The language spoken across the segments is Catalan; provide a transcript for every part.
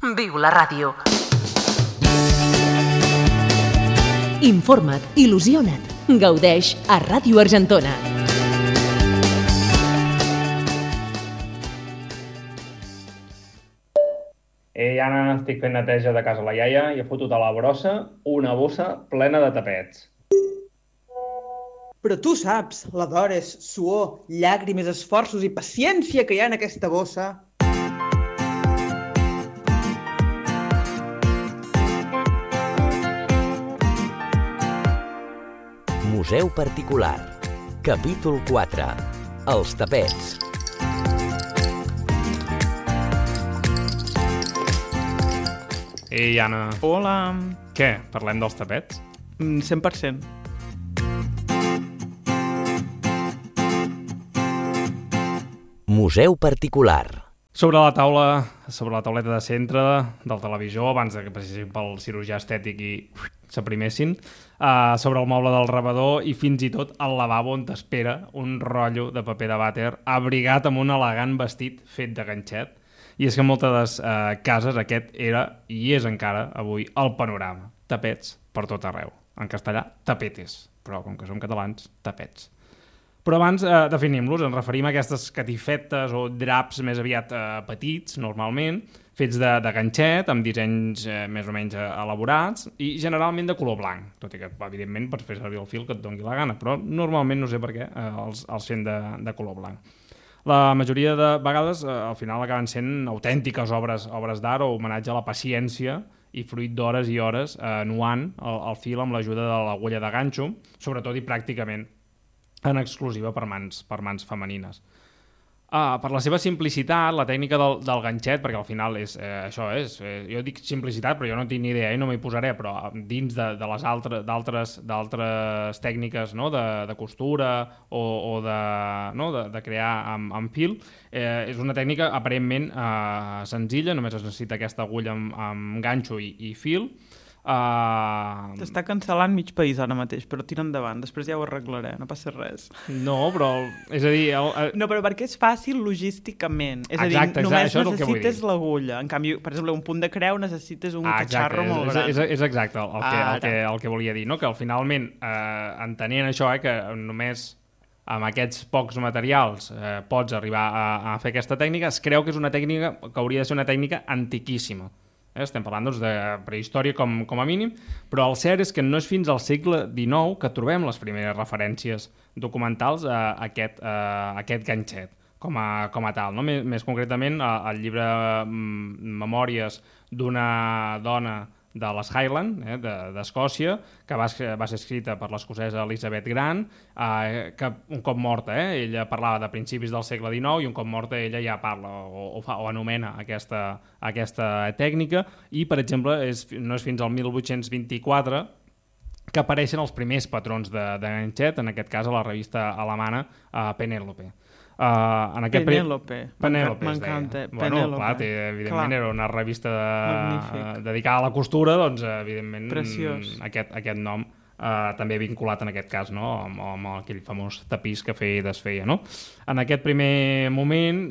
Viu la ràdio. Informa't, il·lusiona't, gaudeix a Ràdio Argentona. Anna, estic fent neteja de casa la iaia i he fotut a la brossa una bossa plena de tapets. Però tu saps la d'hores, suor, llàgrimes, esforços i paciència que hi ha en aquesta bossa. Museu particular. Capítol 4. Els tapets. Ei, Anna. Hola. Què? Parlem dels tapets? 100%. Museu particular. Sobre la tauleta de centre del televisor, abans que passessin pel cirurgià estètic i s'aprimessin, sobre el moble del rebedor i fins i tot al lavabo on t'espera un rotllo de paper de vàter abrigat amb un elegant vestit fet de ganxet. I és que en moltes cases aquest era i és encara avui el panorama. Tapets per tot arreu. En castellà, tapetes. Però com que som catalans, tapets. Però abans definim-los, ens referim a aquestes catifetes o draps més aviat petits, normalment, fets de ganxet, amb dissenys més o menys elaborats i generalment de color blanc, tot i que, evidentment, pots fer servir el fil que et doni la gana, però normalment, no sé per què, els fem de color blanc. La majoria de vegades, al final, acaben sent autèntiques obres d'art o homenatge a la paciència i fruit d'hores i hores nuant el fil amb l'ajuda de l'agulla de ganxo, sobretot i pràcticament en exclusiva per mans femenines. Per la seva simplicitat, la tècnica del ganxet, perquè al final jo dic simplicitat, però jo no tinc ni idea i no m'hi posaré, però dins de les altres tècniques, no? de costura o de crear amb fil, és una tècnica aparentment senzilla, només es necessita aquesta agulla amb ganxo i fil. T'està cancel·lant mig país ara mateix, però tira endavant, després ja ho arreglaré, no passa res. No, però, és a dir... No, però perquè és fàcil logísticament, és a dir, només necessites l'agulla, en canvi, per exemple, un punt de creu necessites un catxarro molt gran. És exacte el que volia dir, no? Que finalment, entenent això, que només amb aquests pocs materials pots arribar a fer aquesta tècnica, es creu que és una tècnica que hauria de ser una tècnica antiquíssima. Estem parlant de prehistòria com a mínim, però el cert és que no és fins al segle XIX que trobem les primeres referències documentals a aquest ganxet com a tal. No? Més concretament, el llibre Memòries d'una dona de les Highland, d'Escòcia, que va ser escrita per l'escocesa Elizabeth Grant, que un cop morta, ella parlava de principis del segle XIX i un cop morta ella ja parla o anomena aquesta tècnica i, per exemple, no és fins al 1824 que apareixen els primers patrons de ganxet, en aquest cas a la revista alemana Penelope. Penelope, m'encanta. Bueno, clar, evidentment era una revista dedicada a la costura, doncs evidentment aquest nom també vinculat en aquest cas, no? amb aquell famós tapís que feia i desfeia. No? En aquest primer moment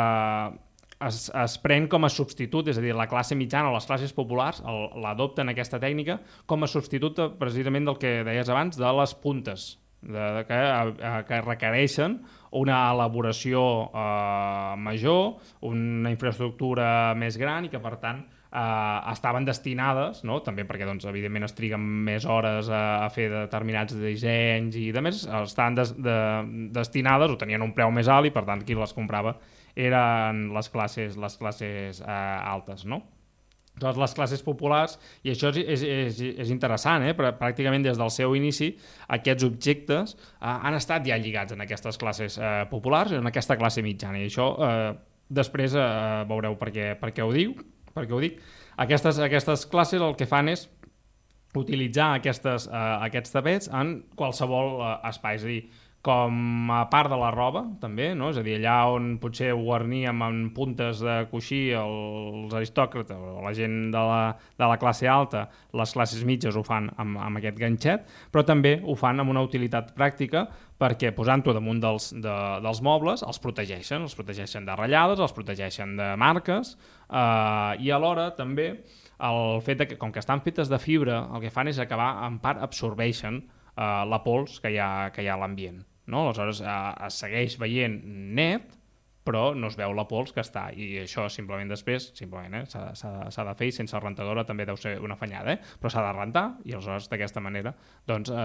es pren com a substitut, és a dir, la classe mitjana o les classes populars l'adopten aquesta tècnica com a substitut precisament del que deies abans, de les puntes, que requereixen una elaboració major, una infraestructura més gran i que, per tant, estaven destinades, no? També perquè, doncs, evidentment, es triguen més hores a fer determinats dissenys i demés, estaven destinades o tenien un preu més alt i, per tant, qui les comprava eren les classes altes, no? Totes les classes populars, i això és interessant, però pràcticament des del seu inici aquests objectes han estat ja lligats en aquestes classes populars, en aquesta classe mitjana, i això després veureu per què ho dic. Aquestes classes el que fan és utilitzar aquests tapets en qualsevol espai, és a dir, com a part de la roba, també, no? És a dir, allà on potser ho guarníem amb puntes de coixí els aristòcrates o la gent de la classe alta, les classes mitges ho fan amb aquest ganxet, però també ho fan amb una utilitat pràctica perquè posant-ho damunt dels mobles els protegeixen de ratllades, els protegeixen de marques i alhora també el fet que, com que estan fetes de fibra, el que fan és acabar, en part, absorbeixen la pols que hi ha a l'ambient. No? Aleshores es segueix veient net, però no es veu la pols que està, i això simplement després s'ha de fer, i sense rentadora també deu ser una fanyada, però s'ha de rentar, i aleshores d'aquesta manera doncs,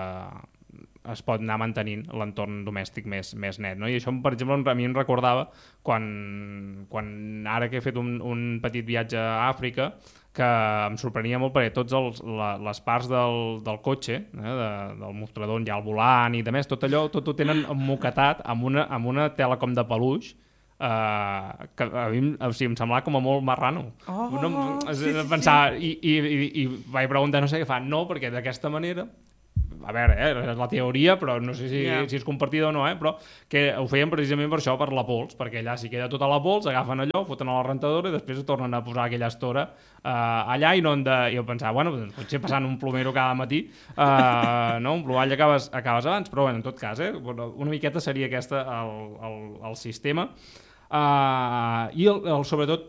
es pot anar mantenint l'entorn domèstic més net. No? I això, per exemple, a mi em recordava quan ara que he fet un petit viatge a Àfrica, que em sorprenia molt perquè tots les parts del cotxe, del mostrador on hi ha el volant i de més, tot allò, tot ho tenen emmoquetat amb una tela com de peluix, que a mi em semblava com a molt marrano. Pensar, i vaig preguntar, no sé què fa, no, perquè d'aquesta manera, a veure, és la teoria, però no sé si és compartida o no, però que ho feien precisament per això, per la pols, perquè allà si queda tota la pols, agafen allò, foten a la rentadora i després tornen a posar aquella estora allà i no han de... I jo pensava, bueno, potser passant un plomero cada matí, no? Un plomall acabes abans, però bueno, en tot cas, una miqueta seria aquesta el sistema. I sobretot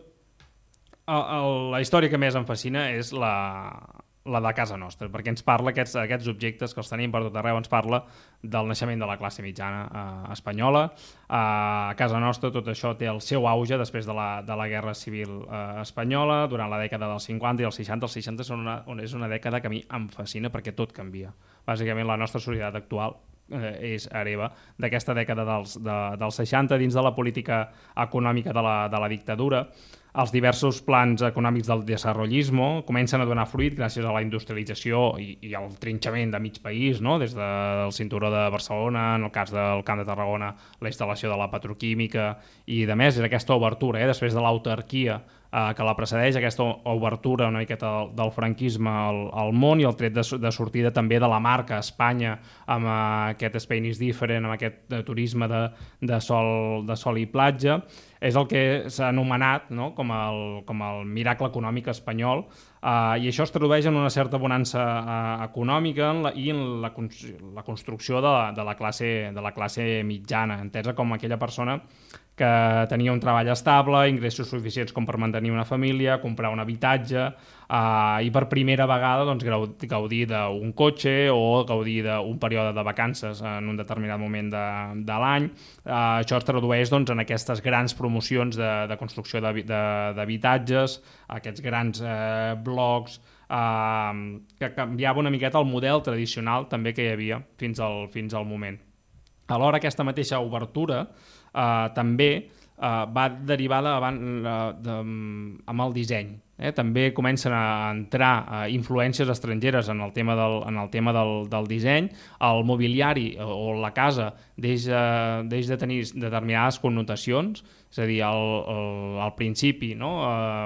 la història que més em fascina és la de casa nostra, perquè ens parla aquests objectes que els tenim per tot arreu, ens parla del naixement de la classe mitjana espanyola. A casa nostra tot això té el seu auge després de la Guerra Civil espanyola, durant la dècada dels 50 i els 60. Els 60 és una dècada que a mi em fascina perquè tot canvia. Bàsicament la nostra societat actual és hereva d'aquesta dècada dels 60 dins de la política econòmica de la dictadura. Els diversos plans econòmics del desenvolupisme comencen a donar fruit gràcies a la industrialització i al trinxament de mig país, no? Des del cinturó de Barcelona, en el cas del Camp de Tarragona, la instal·lació de la petroquímica i de més, és aquesta obertura, després de l'autarquia que la precedeix, aquesta obertura una miqueta del franquisme al món i el tret de sortida també de la marca Espanya amb aquest Spain is different, amb aquest turisme de sol i platja, és el que s'ha anomenat, no? com el miracle econòmic espanyol, i això es tradueix en una certa bonança econòmica i en la construcció de la classe mitjana, entesa com aquella persona que tenia un treball estable, ingressos suficients com per mantenir una família, comprar un habitatge i per primera vegada doncs, gaudir d'un cotxe o gaudir d'un període de vacances en un determinat moment de l'any. Això es tradueix doncs, en aquestes grans promocions de construcció d'habitatges, aquests grans blocs que canviava una miqueta el model tradicional també que hi havia fins al moment. Alhora, aquesta mateixa obertura també va derivada amb el disseny. També comencen a entrar influències estrangeres en el tema del disseny. El mobiliari o la casa deix de tenir determinades connotacions, és a dir, al principi, no?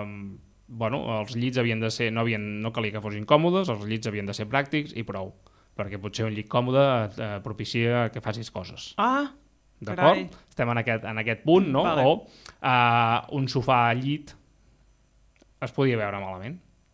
Els llits havien de ser, no calia que fossin còmodes, els llits havien de ser pràctics i prou, perquè potser un llit còmode propicia que facis coses. D'acord? Estem en aquest punt, no? Vale. O un sofà llit es podia veure malament.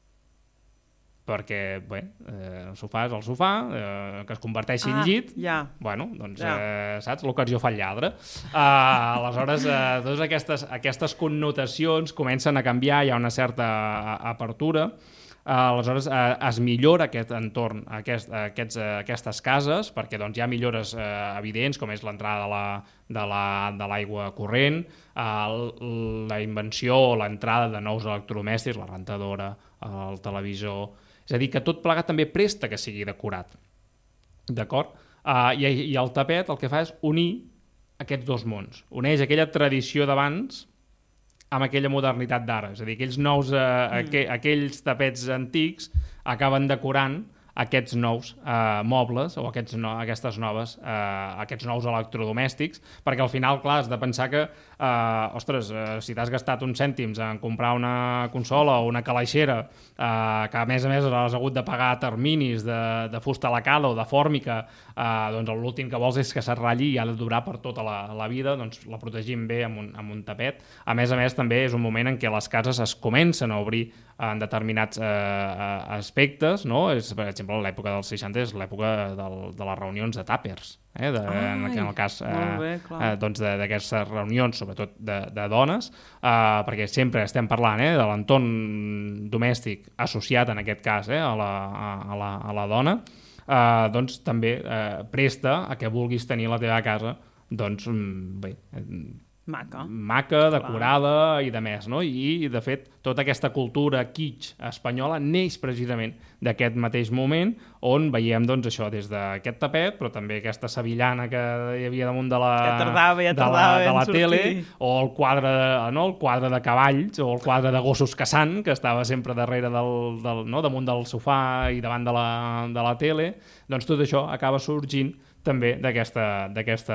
Perquè, bé, el sofà és el sofà, que es converteixi en llit, bueno, doncs, saps? L'ocasió fa el lladre. Aleshores, totes aquestes connotacions comencen a canviar, hi ha una certa apertura. Aleshores es millora aquest entorn, aquestes cases, perquè doncs, hi ha millores evidents, com és l'entrada de l'aigua corrent, la invenció o l'entrada de nous electrodomèstics, la rentadora, el televisor. És a dir, que tot plegat també presta que sigui decorat. D'acord? I el tapet el que fa és unir aquests dos mons. Uneix aquella tradició d'abans amb aquella modernitat d'ara. És a dir, aquells tapets antics acaben decorant aquests nous mobles o aquests nous electrodomèstics, perquè al final, clar, has de pensar que si t'has gastat uns cèntims en comprar una consola o una calaixera que a més has hagut de pagar terminis de fusta lacada o de fòrmica, doncs l'últim que vols és que se't ratlli i ha de durar per tota la vida, doncs la protegim bé amb un tapet. A més, també és un moment en què les cases es comencen a obrir en determinats aspectes, no? Per exemple, l'època dels 60 és l'època de les reunions de tàpers, en el cas d'aquestes reunions, sobretot de dones, perquè sempre estem parlant de l'entorn domèstic associat, en aquest cas, a la dona, doncs també presta a que vulguis tenir la teva casa maca, decorada i de més, no? I, de fet, tota aquesta cultura kitsch espanyola neix precisament d'aquest mateix moment on veiem, doncs, això, des d'aquest tapet, però també aquesta sevillana que hi havia damunt de la tele, o el quadre de cavalls, o el quadre de gossos caçant, que estava sempre darrere damunt del sofà i davant de la tele. Doncs tot això acaba sorgint també d'aquesta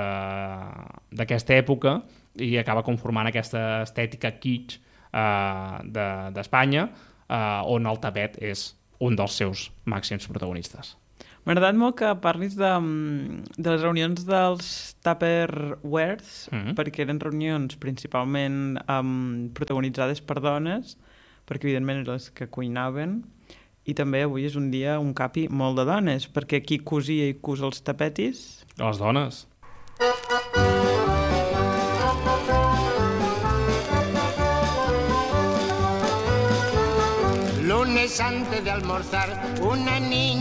època i acaba conformant aquesta estètica kitsch d'Espanya, on el tapet és un dels seus màxims protagonistes. M'ha agradat molt que parlis de les reunions dels Tupperwares, perquè eren reunions principalment protagonitzades per dones, perquè evidentment eren les que cuinaven, i també avui és un dia, un capi, molt de dones, perquè qui cosia i cus els tapetis? Les dones. Lunes antes de almorzar, una niña